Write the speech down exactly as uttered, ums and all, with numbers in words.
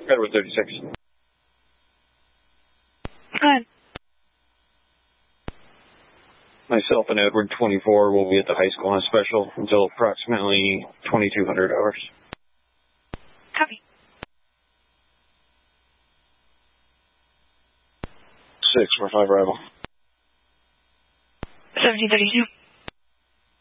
Edward thirty-six. Go ahead. Myself and Edward twenty-four will be at the high school on special until approximately twenty-two hundred hours. Copy. Six, four, five, arrival. seventeen thirty-two.